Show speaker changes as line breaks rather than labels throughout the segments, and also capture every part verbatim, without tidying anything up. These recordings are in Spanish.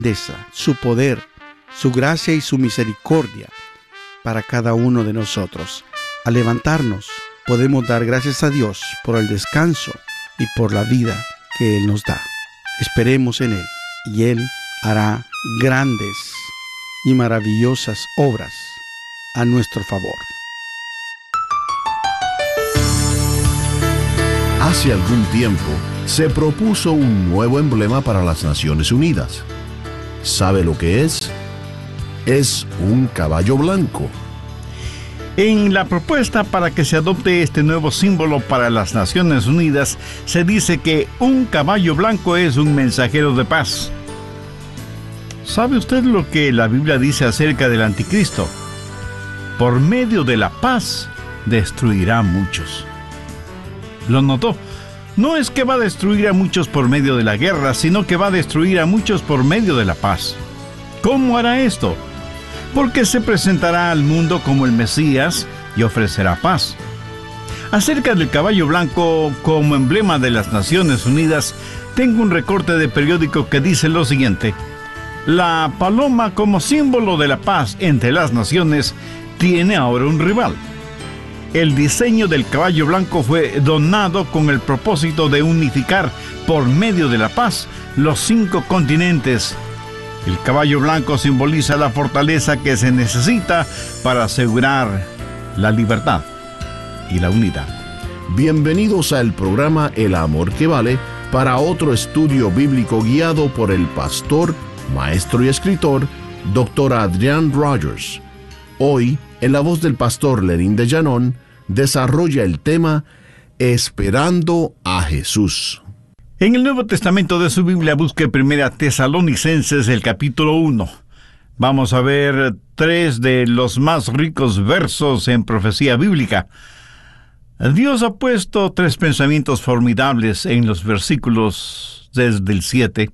su poder, su gracia y su misericordia para cada uno de nosotros. Al levantarnos, podemos dar gracias a Dios por el descanso y por la vida que Él nos da. Esperemos en Él y Él hará grandes y maravillosas obras a nuestro favor.
Hace algún tiempo se propuso un nuevo emblema para las Naciones Unidas. ¿Sabe lo que es? Es un caballo blanco.
En la propuesta para que se adopte este nuevo símbolo para las Naciones Unidas, se dice que un caballo blanco es un mensajero de paz. ¿Sabe usted lo que la Biblia dice acerca del anticristo? Por medio de la paz, destruirá a muchos. ¿Lo notó? No es que va a destruir a muchos por medio de la guerra, sino que va a destruir a muchos por medio de la paz. ¿Cómo hará esto? Porque se presentará al mundo como el Mesías y ofrecerá paz. Acerca del caballo blanco como emblema de las Naciones Unidas, tengo un recorte de periódico que dice lo siguiente: la paloma como símbolo de la paz entre las naciones tiene ahora un rival. El diseño del caballo blanco fue donado con el propósito de unificar por medio de la paz los cinco continentes. El caballo blanco simboliza la fortaleza que se necesita para asegurar la libertad y la unidad.
Bienvenidos al programa El Amor que Vale, para otro estudio bíblico guiado por el pastor, maestro y escritor, doctor Adrian Rogers. Hoy, en la voz del pastor Lenín de Llanón, desarrolla el tema Esperando a Jesús.
En el Nuevo Testamento de su Biblia, busque Primera Tesalonicenses, el capítulo uno. Vamos a ver tres de los más ricos versos en profecía bíblica. Dios ha puesto tres pensamientos formidables en los versículos desde el siete.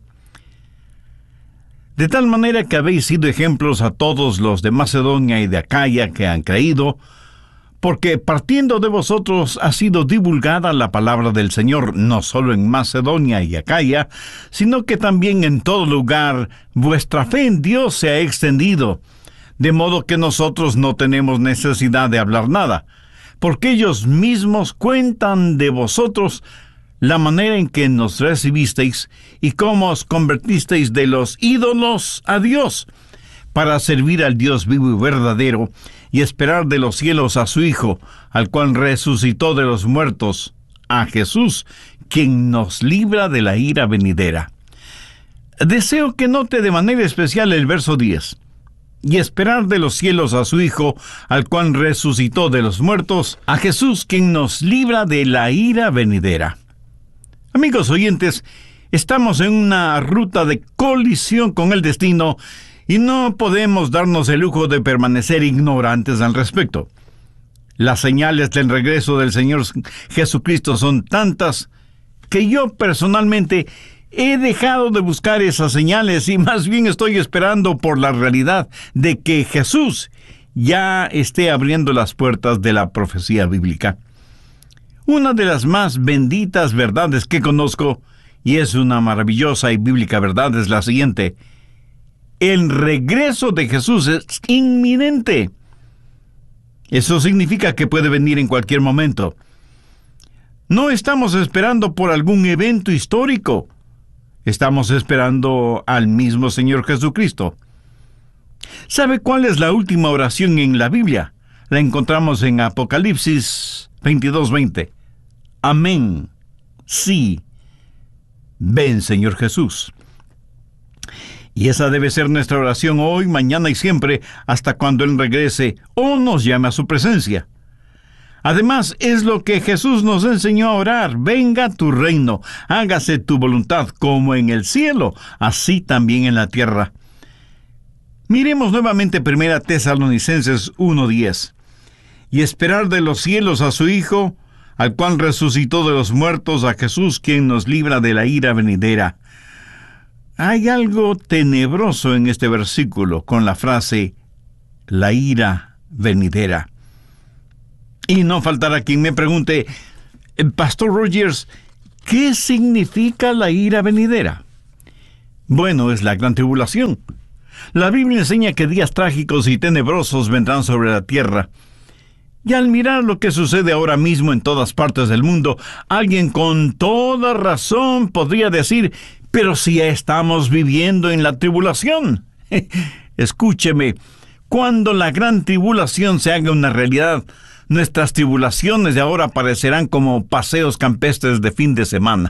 De tal manera que habéis sido ejemplos a todos los de Macedonia y de Acaya que han creído, porque partiendo de vosotros ha sido divulgada la palabra del Señor, no solo en Macedonia y Acaya, sino que también en todo lugar vuestra fe en Dios se ha extendido, de modo que nosotros no tenemos necesidad de hablar nada, porque ellos mismos cuentan de vosotros la manera en que nos recibisteis y cómo os convertisteis de los ídolos a Dios, para servir al Dios vivo y verdadero, y esperar de los cielos a su Hijo, al cual resucitó de los muertos, a Jesús, quien nos libra de la ira venidera. Deseo que note de manera especial el verso diez. Y esperar de los cielos a su Hijo, al cual resucitó de los muertos, a Jesús, quien nos libra de la ira venidera. Amigos oyentes, estamos en una ruta de colisión con el destino, y no podemos darnos el lujo de permanecer ignorantes al respecto. Las señales del regreso del Señor Jesucristo son tantas que yo personalmente he dejado de buscar esas señales y más bien estoy esperando por la realidad de que Jesús ya esté abriendo las puertas de la profecía bíblica. Una de las más benditas verdades que conozco, y es una maravillosa y bíblica verdad, es la siguiente: el regreso de Jesús es inminente. Eso significa que puede venir en cualquier momento. No estamos esperando por algún evento histórico. Estamos esperando al mismo Señor Jesucristo. ¿Sabe cuál es la última oración en la Biblia? La encontramos en Apocalipsis veintidós veinte. Amén. Sí. Ven, Señor Jesús. Y esa debe ser nuestra oración hoy, mañana y siempre, hasta cuando Él regrese o nos llame a su presencia. Además, es lo que Jesús nos enseñó a orar: venga tu reino, hágase tu voluntad como en el cielo, así también en la tierra. Miremos nuevamente Primera Tesalonicenses uno diez. Y esperar de los cielos a su Hijo, al cual resucitó de los muertos, a Jesús, quien nos libra de la ira venidera. Hay algo tenebroso en este versículo con la frase la ira venidera. Y no faltará quien me pregunte: Pastor Rogers, ¿qué significa la ira venidera? Bueno, es la gran tribulación. La Biblia enseña que días trágicos y tenebrosos vendrán sobre la tierra. Y al mirar lo que sucede ahora mismo en todas partes del mundo, alguien con toda razón podría decir, pero si ya estamos viviendo en la tribulación. Escúcheme, cuando la gran tribulación se haga una realidad, nuestras tribulaciones de ahora parecerán como paseos campestres de fin de semana.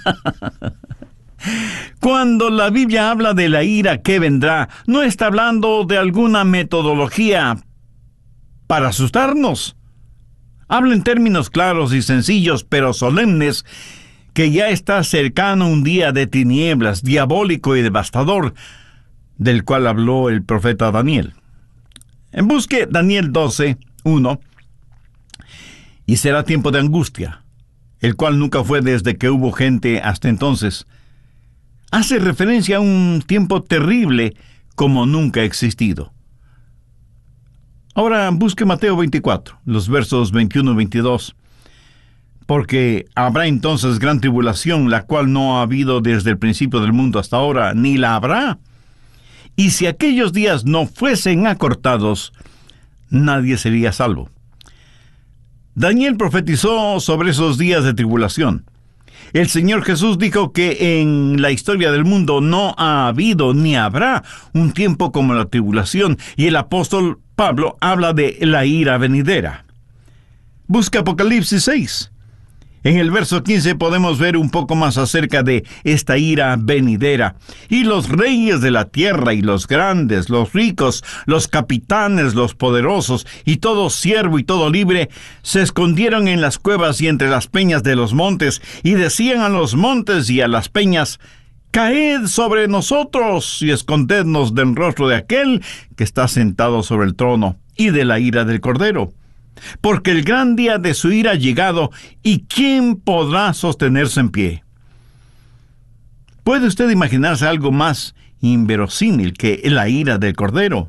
Cuando la Biblia habla de la ira que vendrá, no está hablando de alguna metodología para asustarnos. Habla en términos claros y sencillos, pero solemnes, que ya está cercano un día de tinieblas, diabólico y devastador, del cual habló el profeta Daniel. En busque Daniel doce, uno, y será tiempo de angustia, el cual nunca fue desde que hubo gente hasta entonces. Hace referencia a un tiempo terrible como nunca ha existido. Ahora busque Mateo veinticuatro, los versos veintiuno y veintidós. Porque habrá entonces gran tribulación, la cual no ha habido desde el principio del mundo hasta ahora, ni la habrá. Y si aquellos días no fuesen acortados, nadie sería salvo. Daniel profetizó sobre esos días de tribulación. El Señor Jesús dijo que en la historia del mundo no ha habido ni habrá un tiempo como la tribulación, y el apóstol Pablo habla de la ira venidera. Busca Apocalipsis seis. En el verso quince podemos ver un poco más acerca de esta ira venidera. Y los reyes de la tierra, y los grandes, los ricos, los capitanes, los poderosos, y todo siervo y todo libre, se escondieron en las cuevas y entre las peñas de los montes, y decían a los montes y a las peñas, «Caed sobre nosotros y escondednos del rostro de aquel que está sentado sobre el trono y de la ira del Cordero. Porque el gran día de su ira ha llegado, ¿y quién podrá sostenerse en pie?» ¿Puede usted imaginarse algo más inverosímil que la ira del Cordero?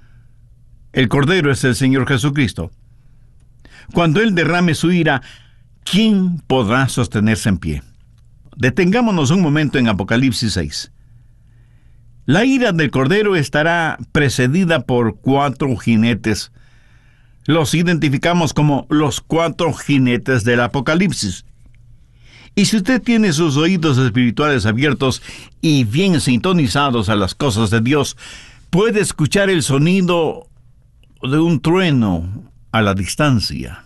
El Cordero es el Señor Jesucristo. Cuando Él derrame su ira, ¿quién podrá sostenerse en pie? Detengámonos un momento en Apocalipsis seis. La ira del Cordero estará precedida por cuatro jinetes. Los identificamos como los cuatro jinetes del Apocalipsis. Y si usted tiene sus oídos espirituales abiertos y bien sintonizados a las cosas de Dios, puede escuchar el sonido de un trueno a la distancia.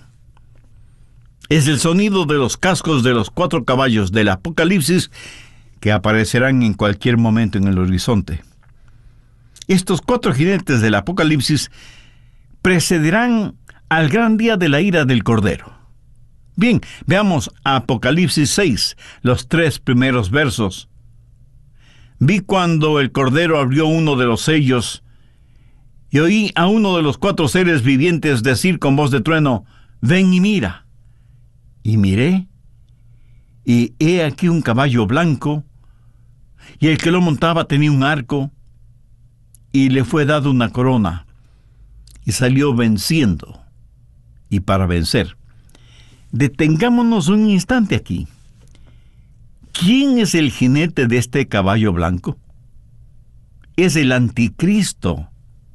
Es el sonido de los cascos de los cuatro caballos del Apocalipsis que aparecerán en cualquier momento en el horizonte. Estos cuatro jinetes del Apocalipsis precederán al gran día de la ira del Cordero. Bien, veamos Apocalipsis seis, los tres primeros versos. Vi cuando el Cordero abrió uno de los sellos, y oí a uno de los cuatro seres vivientes decir con voz de trueno, «Ven y mira». Y miré, y he aquí un caballo blanco, y el que lo montaba tenía un arco, y le fue dado una corona, y salió venciendo, y para vencer. Detengámonos un instante aquí. ¿Quién es el jinete de este caballo blanco? Es el anticristo.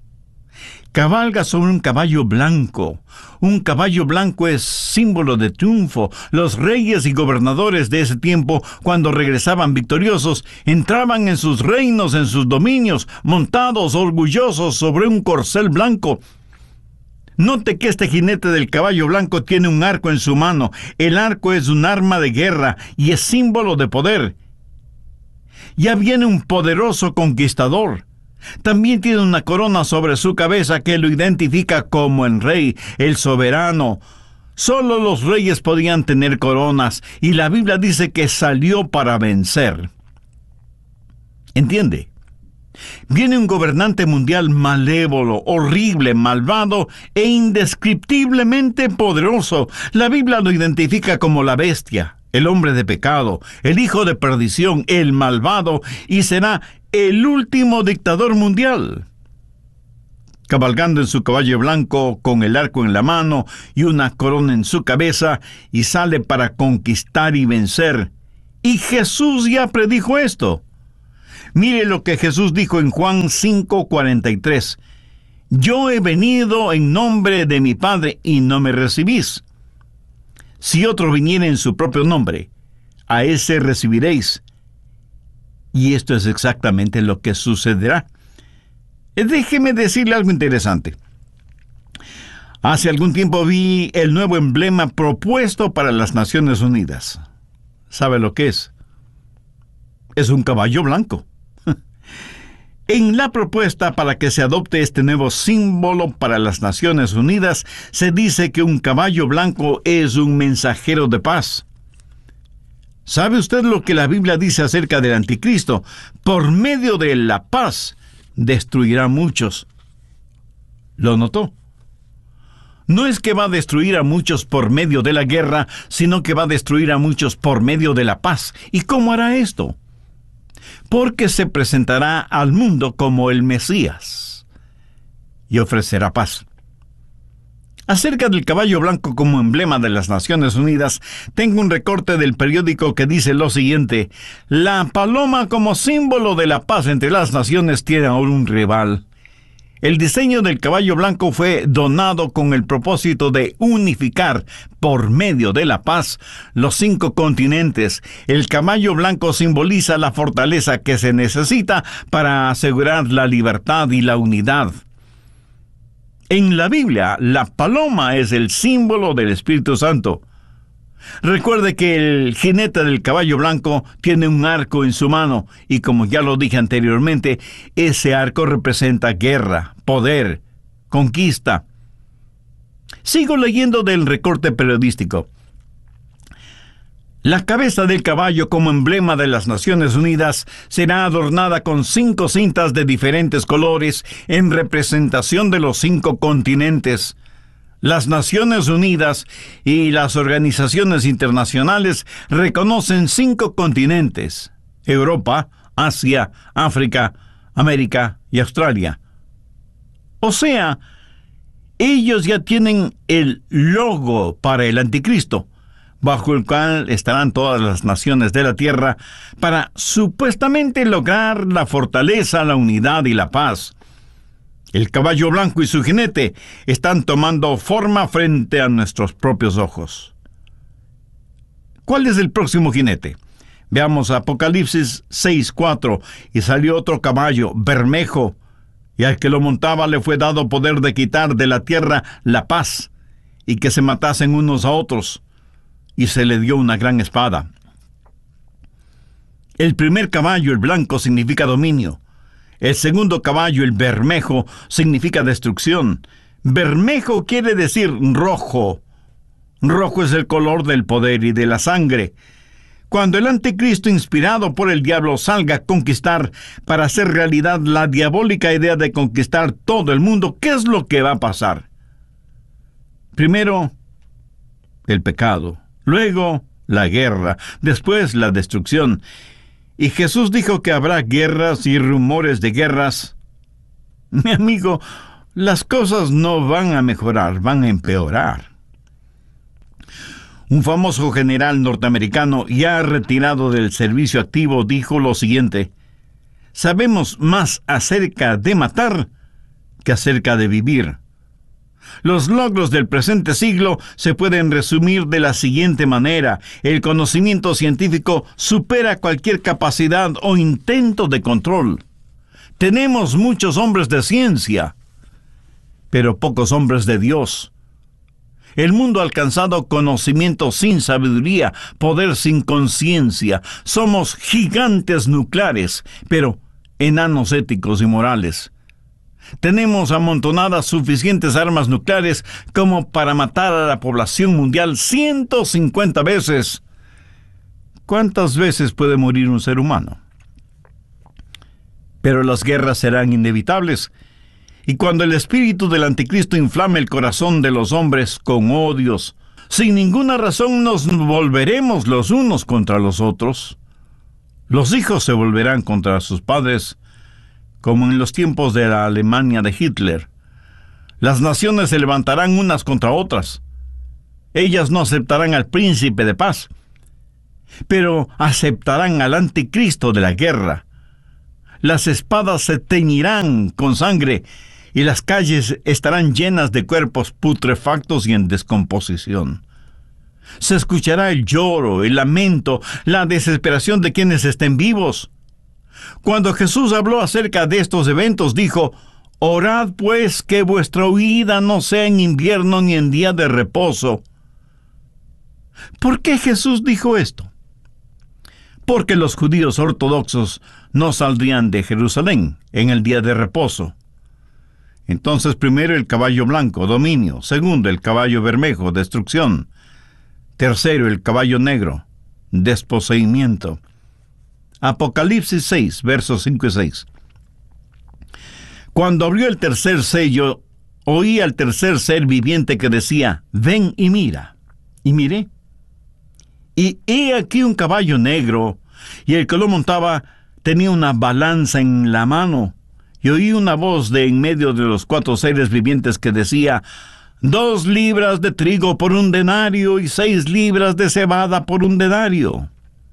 Cabalga sobre un caballo blanco. Un caballo blanco es símbolo de triunfo. Los reyes y gobernadores de ese tiempo, cuando regresaban victoriosos, entraban en sus reinos, en sus dominios, montados orgullosos sobre un corcel blanco. Note que este jinete del caballo blanco tiene un arco en su mano. El arco es un arma de guerra y es símbolo de poder. Ya viene un poderoso conquistador. También tiene una corona sobre su cabeza que lo identifica como el rey, el soberano. Solo los reyes podían tener coronas, y la Biblia dice que salió para vencer. ¿Entiende? Viene un gobernante mundial malévolo, horrible, malvado e indescriptiblemente poderoso. La Biblia lo identifica como la bestia, el hombre de pecado, el hijo de perdición, el malvado, y será el último dictador mundial. Cabalgando en su caballo blanco, con el arco en la mano y una corona en su cabeza, y sale para conquistar y vencer. Y Jesús ya predijo esto. Mire lo que Jesús dijo en Juan cinco cuarenta y tres. Yo he venido en nombre de mi Padre y no me recibís. Si otro viniera en su propio nombre, a ese recibiréis. Y esto es exactamente lo que sucederá. Déjeme decirle algo interesante. Hace algún tiempo vi el nuevo emblema propuesto para las Naciones Unidas. ¿Sabe lo que es? Es un caballo blanco. En la propuesta para que se adopte este nuevo símbolo para las Naciones Unidas, se dice que un caballo blanco es un mensajero de paz. ¿Sabe usted lo que la Biblia dice acerca del anticristo? Por medio de la paz, destruirá a muchos. ¿Lo notó? No es que va a destruir a muchos por medio de la guerra, sino que va a destruir a muchos por medio de la paz. ¿Y cómo hará esto? Porque se presentará al mundo como el Mesías y ofrecerá paz. Acerca del caballo blanco como emblema de las Naciones Unidas, tengo un recorte del periódico que dice lo siguiente: la paloma como símbolo de la paz entre las naciones tiene ahora un rival. El diseño del caballo blanco fue donado con el propósito de unificar, por medio de la paz, los cinco continentes. El caballo blanco simboliza la fortaleza que se necesita para asegurar la libertad y la unidad. En la Biblia, la paloma es el símbolo del Espíritu Santo. Recuerde que el jinete del caballo blanco tiene un arco en su mano y, como ya lo dije anteriormente, ese arco representa guerra, poder, conquista. Sigo leyendo del recorte periodístico. La cabeza del caballo como emblema de las Naciones Unidas será adornada con cinco cintas de diferentes colores en representación de los cinco continentes. Las Naciones Unidas y las organizaciones internacionales reconocen cinco continentes: Europa, Asia, África, América y Australia. O sea, ellos ya tienen el logo para el anticristo, bajo el cual estarán todas las naciones de la tierra para supuestamente lograr la fortaleza, la unidad y la paz. El caballo blanco y su jinete están tomando forma frente a nuestros propios ojos. ¿Cuál es el próximo jinete? Veamos Apocalipsis seis cuatro. Y salió otro caballo, bermejo, y al que lo montaba le fue dado poder de quitar de la tierra la paz, y que se matasen unos a otros, y se le dio una gran espada. El primer caballo, el blanco, significa dominio. El segundo caballo, el bermejo, significa destrucción. Bermejo quiere decir rojo. Rojo es el color del poder y de la sangre. Cuando el anticristo, inspirado por el diablo, salga a conquistar para hacer realidad la diabólica idea de conquistar todo el mundo, ¿qué es lo que va a pasar? Primero, el pecado. Luego, la guerra. Después, la destrucción. Y Jesús dijo que habrá guerras y rumores de guerras. Mi amigo, las cosas no van a mejorar, van a empeorar. Un famoso general norteamericano ya retirado del servicio activo dijo lo siguiente: sabemos más acerca de matar que acerca de vivir. Los logros del presente siglo se pueden resumir de la siguiente manera: el conocimiento científico supera cualquier capacidad o intento de control. Tenemos muchos hombres de ciencia, pero pocos hombres de Dios. El mundo ha alcanzado conocimiento sin sabiduría, poder sin conciencia. Somos gigantes nucleares, pero enanos éticos y morales. Tenemos amontonadas suficientes armas nucleares como para matar a la población mundial ciento cincuenta veces. ¿Cuántas veces puede morir un ser humano? Pero las guerras serán inevitables. Y cuando el espíritu del anticristo inflame el corazón de los hombres con odios, sin ninguna razón nos volveremos los unos contra los otros. Los hijos se volverán contra sus padres, como en los tiempos de la Alemania de Hitler. Las naciones se levantarán unas contra otras. Ellas no aceptarán al príncipe de paz, pero aceptarán al anticristo de la guerra. Las espadas se teñirán con sangre y las calles estarán llenas de cuerpos putrefactos y en descomposición. Se escuchará el lloro, el lamento, la desesperación de quienes estén vivos. Cuando Jesús habló acerca de estos eventos, dijo: «Orad pues que vuestra huida no sea en invierno ni en día de reposo». ¿Por qué Jesús dijo esto? Porque los judíos ortodoxos no saldrían de Jerusalén en el día de reposo. Entonces, primero el caballo blanco, dominio; segundo el caballo bermejo, destrucción; tercero el caballo negro, desposeimiento. Apocalipsis seis, versos cinco y seis. Cuando abrió el tercer sello, oí al tercer ser viviente que decía: «Ven y mira». Y miré, y he aquí un caballo negro, y el que lo montaba tenía una balanza en la mano. Y oí una voz de en medio de los cuatro seres vivientes que decía: «Dos libras de trigo por un denario y seis libras de cebada por un denario».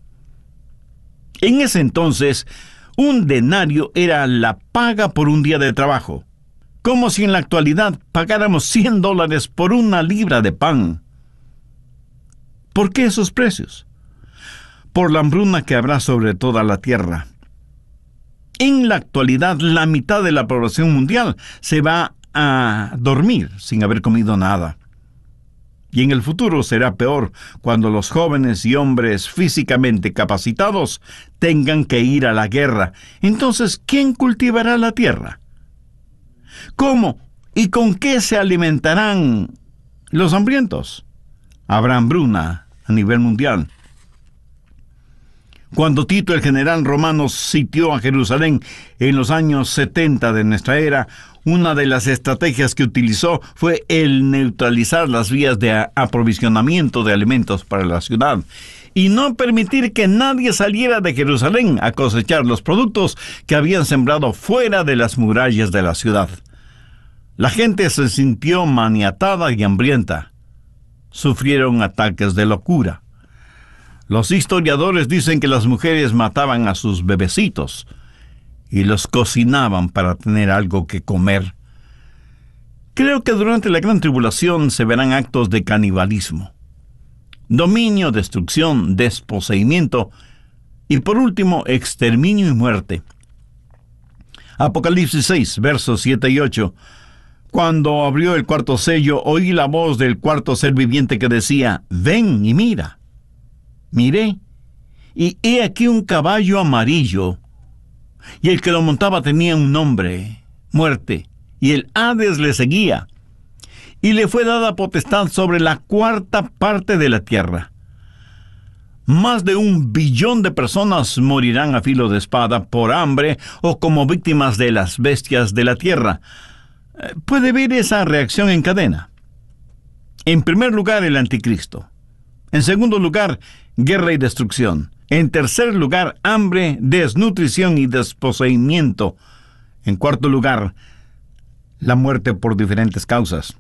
En ese entonces, un denario era la paga por un día de trabajo, como si en la actualidad pagáramos cien dólares por una libra de pan. ¿Por qué esos precios? Por la hambruna que habrá sobre toda la tierra. En la actualidad, la mitad de la población mundial se va a dormir sin haber comido nada. Y en el futuro será peor cuando los jóvenes y hombres físicamente capacitados tengan que ir a la guerra. Entonces, ¿quién cultivará la tierra? ¿Cómo y con qué se alimentarán los hambrientos? Habrá hambruna a nivel mundial. Cuando Tito, el general romano, sitió a Jerusalén en los años setenta de nuestra era, una de las estrategias que utilizó fue el neutralizar las vías de aprovisionamiento de alimentos para la ciudad y no permitir que nadie saliera de Jerusalén a cosechar los productos que habían sembrado fuera de las murallas de la ciudad. La gente se sintió maniatada y hambrienta. Sufrieron ataques de locura. Los historiadores dicen que las mujeres mataban a sus bebecitos y los cocinaban para tener algo que comer. Creo que durante la Gran Tribulación se verán actos de canibalismo, dominio, destrucción, desposeimiento y, por último, exterminio y muerte. Apocalipsis seis, versos siete y ocho. Cuando abrió el cuarto sello, oí la voz del cuarto ser viviente que decía: «Ven y mira». Miré, y he aquí un caballo amarillo, y el que lo montaba tenía un nombre: Muerte, y el Hades le seguía, y le fue dada potestad sobre la cuarta parte de la tierra. Más de un billón de personas morirán a filo de espada, por hambre o como víctimas de las bestias de la tierra. Puede ver esa reacción en cadena. En primer lugar, el anticristo. En segundo lugar, guerra y destrucción. En tercer lugar, hambre, desnutrición y desposeimiento. En cuarto lugar, la muerte por diferentes causas.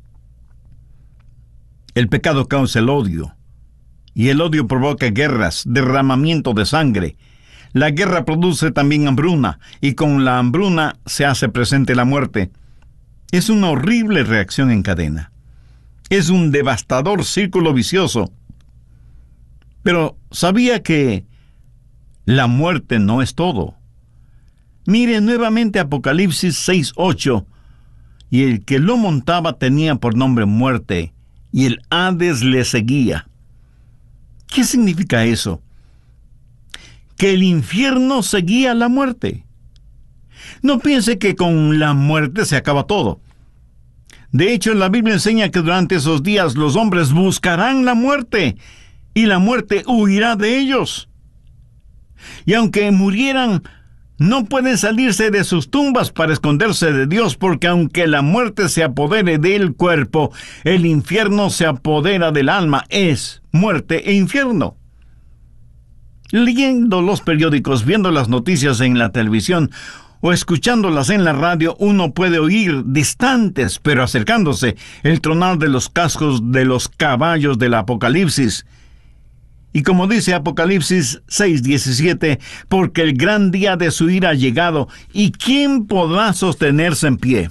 El pecado causa el odio, y el odio provoca guerras, derramamiento de sangre. La guerra produce también hambruna, y con la hambruna se hace presente la muerte. Es una horrible reacción en cadena. Es un devastador círculo vicioso. Pero ¿sabía que la muerte no es todo? Mire nuevamente Apocalipsis seis ocho. Y el que lo montaba tenía por nombre Muerte, y el Hades le seguía. ¿Qué significa eso? Que el infierno seguía a la muerte. No piense que con la muerte se acaba todo. De hecho, la Biblia enseña que durante esos días los hombres buscarán la muerte, y la muerte huirá de ellos. Y aunque murieran, no pueden salirse de sus tumbas para esconderse de Dios, porque aunque la muerte se apodere del cuerpo, el infierno se apodera del alma. Es muerte e infierno. Leyendo los periódicos, viendo las noticias en la televisión o escuchándolas en la radio, uno puede oír distantes, pero acercándose, el tronar de los cascos de los caballos del Apocalipsis. Y como dice Apocalipsis seis diecisiete, porque el gran día de su ira ha llegado, ¿y quién podrá sostenerse en pie?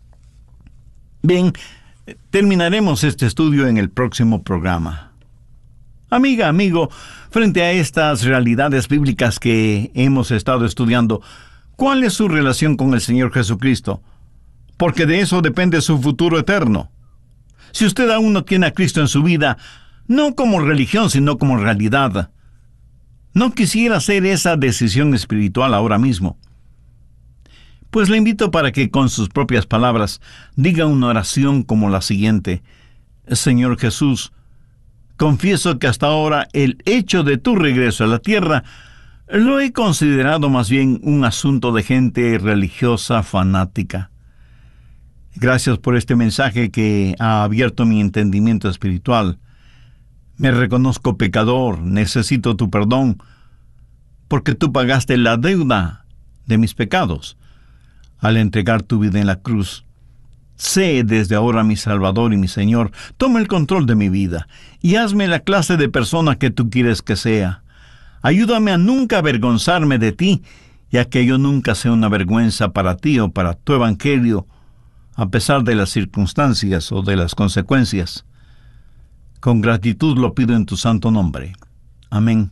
Bien, terminaremos este estudio en el próximo programa. Amiga, amigo, frente a estas realidades bíblicas que hemos estado estudiando, ¿cuál es su relación con el Señor Jesucristo? Porque de eso depende su futuro eterno. Si usted aún no tiene a Cristo en su vida, no como religión, sino como realidad, ¿no quisiera hacer esa decisión espiritual ahora mismo? Pues le invito para que con sus propias palabras diga una oración como la siguiente: Señor Jesús, confieso que hasta ahora el hecho de tu regreso a la tierra lo he considerado más bien un asunto de gente religiosa fanática. Gracias por este mensaje que ha abierto mi entendimiento espiritual. Me reconozco pecador, necesito tu perdón, porque tú pagaste la deuda de mis pecados al entregar tu vida en la cruz. Sé desde ahora mi Salvador y mi Señor. Toma el control de mi vida y hazme la clase de persona que tú quieres que sea. Ayúdame a nunca avergonzarme de ti, ya que yo nunca sea una vergüenza para ti o para tu evangelio, a pesar de las circunstancias o de las consecuencias. Con gratitud lo pido en tu santo nombre. Amén.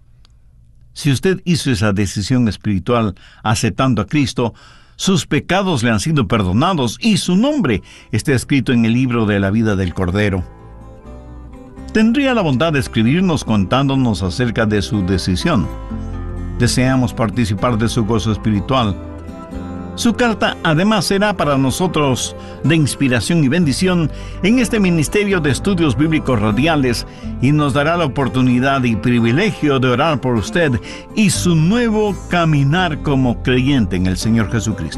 Si usted hizo esa decisión espiritual aceptando a Cristo, sus pecados le han sido perdonados y su nombre está escrito en el libro de la vida del Cordero. ¿Tendría la bondad de escribirnos contándonos acerca de su decisión? Deseamos participar de su gozo espiritual. Su carta además será para nosotros de inspiración y bendición en este Ministerio de Estudios Bíblicos Radiales y nos dará la oportunidad y privilegio de orar por usted y su nuevo caminar como creyente en el Señor Jesucristo.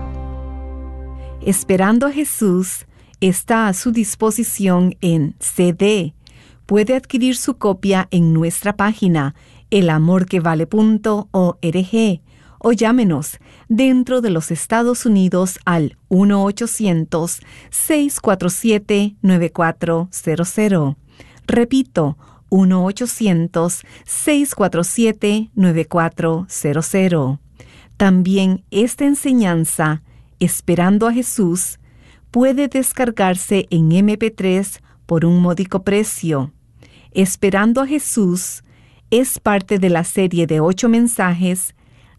Esperando a Jesús está a su disposición en C D. Puede adquirir su copia en nuestra página el amor que vale punto org o llámenos dentro de los Estados Unidos al uno ochocientos, seis cuatro siete, nueve cuatro cero cero. Repito, uno ochocientos, seis cuatro siete, nueve cuatro cero cero. También esta enseñanza, Esperando a Jesús, puede descargarse en eme pe tres por un módico precio. Esperando a Jesús es parte de la serie de ocho mensajes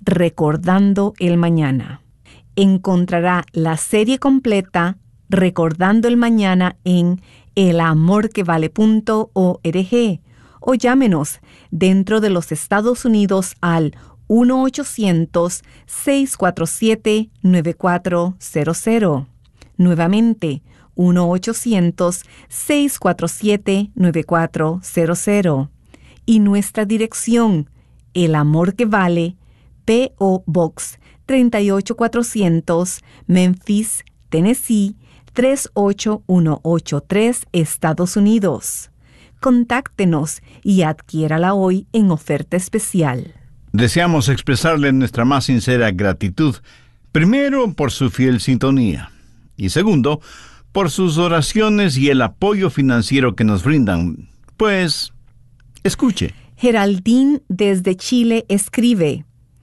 Recordando el Mañana. Encontrará la serie completa Recordando el Mañana en el amor que vale punto org o llámenos dentro de los Estados Unidos al uno ochocientos, seis cuatro siete, nueve cuatro cero cero. Nuevamente, uno ochocientos, seis cuatro siete, nueve cuatro cero cero. Y nuestra dirección, El Amor que Vale, P O Box tres ocho cuatrocientos, Memphis, Tennessee tres ocho uno ocho tres, Estados Unidos. Contáctenos y adquiérala hoy en oferta especial.
Deseamos expresarle nuestra más sincera gratitud, primero por su fiel sintonía y segundo, por sus oraciones y el apoyo financiero que nos brindan. Pues, escuche.
Geraldine desde Chile escribe: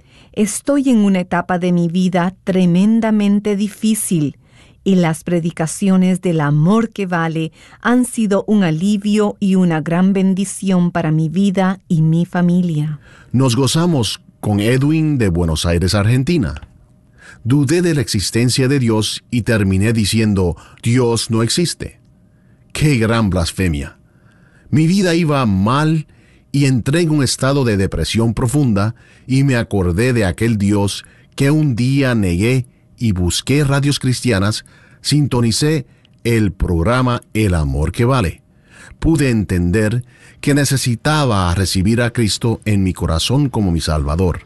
Estoy en una etapa de mi vida tremendamente difícil y las predicaciones del amor que vale han sido un alivio y una gran bendición para mi vida y mi familia.
Nos gozamos con Edwin de Buenos Aires, Argentina. Dudé de la existencia de Dios y terminé diciendo, Dios no existe. ¡Qué gran blasfemia! Mi vida iba mal y entré en un estado de depresión profunda y me acordé de aquel Dios que un día negué y busqué radios cristianas, sintonicé el programa El Amor que Vale. Pude entender que necesitaba recibir a Cristo en mi corazón como mi Salvador.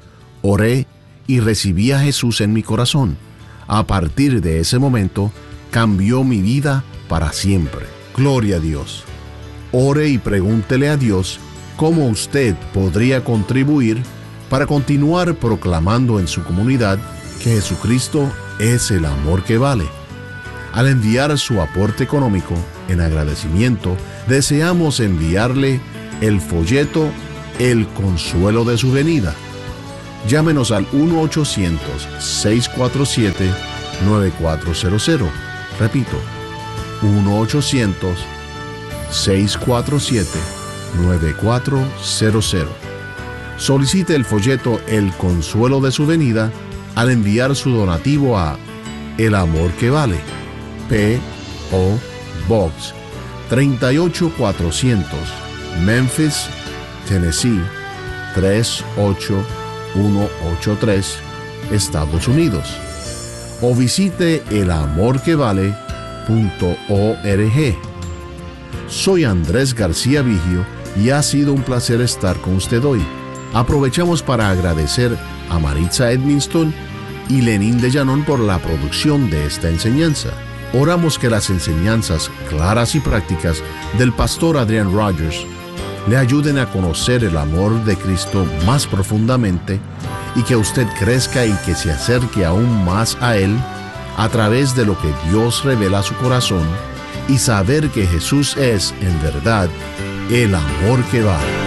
Oré y recibí a Jesús en mi corazón. A partir de ese momento, cambió mi vida para siempre. Gloria a Dios. Ore y pregúntele a Dios cómo usted podría contribuir para continuar proclamando en su comunidad que Jesucristo es el amor que vale. Al enviar su aporte económico, en agradecimiento, deseamos enviarle el folleto El consuelo de su venida. Llámenos al uno ochocientos, seis cuatro siete, nueve cuatro cero cero. Repito, uno ochocientos, seis cuatro siete, nueve cuatro cero cero. Solicite el folleto El consuelo de su venida al enviar su donativo a El Amor que Vale, P O Box treinta y ocho cuatrocientos, Memphis, Tennessee tres ocho uno ocho tres, Estados Unidos. O visite el amor que vale punto org. Soy Andrés García Vigio y ha sido un placer estar con usted hoy. Aprovechamos para agradecer a Maritza Edmiston y Lenín de Llanón por la producción de esta enseñanza. Oramos que las enseñanzas claras y prácticas del pastor Adrian Rogers le ayuden a conocer el amor de Cristo más profundamente y que usted crezca y que se acerque aún más a Él a través de lo que Dios revela a su corazón y saber que Jesús es, en verdad, el amor que vale.